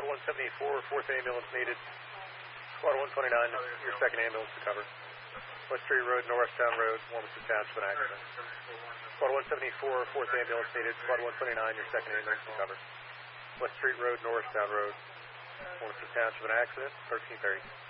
Squad 174, 4th ambulance needed. Squad 129, your second ambulance to cover. West Street Road, Norristown Road, Wilmington Township, an accident. Squad 174, 4th ambulance needed. Squad 129, your second ambulance to cover. West Street Road, Norristown Road, Wilmington Township, an accident, 1330.